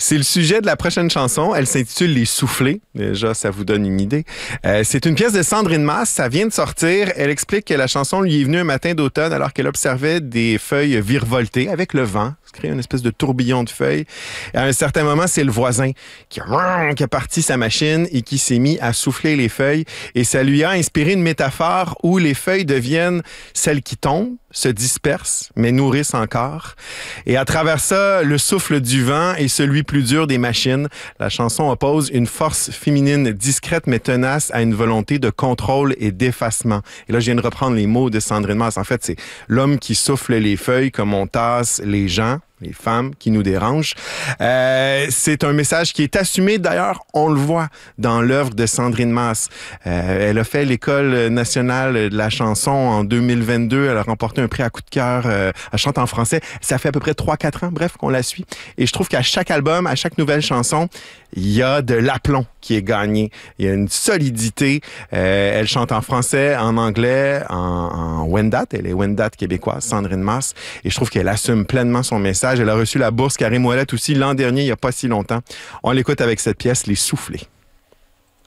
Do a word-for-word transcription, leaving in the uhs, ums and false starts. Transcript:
C'est le sujet de la prochaine chanson. Elle s'intitule Les Soufflés. Déjà, ça vous donne une idée. Euh, c'est une pièce de Sandrine Masse. Ça vient de sortir. Elle explique que la chanson lui est venue un matin d'automne alors qu'elle observait des feuilles virevolter avec le vent. Ça crée une espèce de tourbillon de feuilles. Et à un certain moment, c'est le voisin qui a, qui a parti sa machine et qui s'est mis à souffler les feuilles. Et ça lui a inspiré une métaphore où les feuilles deviennent celles qui tombent, se dispersent, mais nourrissent encore. Et à travers ça, le souffle du vent est celui plus dur des machines. La chanson oppose une force féminine discrète mais tenace à une volonté de contrôle et d'effacement. Et là, je viens de reprendre les mots de Sandrine Masse. En fait, c'est l'homme qui souffle les feuilles comme on tasse les gens, les femmes qui nous dérangent. Euh, c'est un message qui est assumé. D'ailleurs, on le voit dans l'œuvre de Sandrine Masse. Euh, elle a fait l'École nationale de la chanson en deux mille vingt-deux. Elle a remporté un prix à coup de cœur. Euh, elle chante en français. Ça fait à peu près trois quatre ans, bref, qu'on la suit. Et je trouve qu'à chaque album, à chaque nouvelle chanson, il y a de l'aplomb qui est gagné. Il y a une solidité. Euh, elle chante en français, en anglais, en, en Wendat. Elle est Wendat québécoise, Sandrine Masse. Et je trouve qu'elle assume pleinement son message. Elle a reçu la bourse Karim Ouellet aussi l'an dernier, il n'y a pas si longtemps. On l'écoute avec cette pièce, Les Soufflés.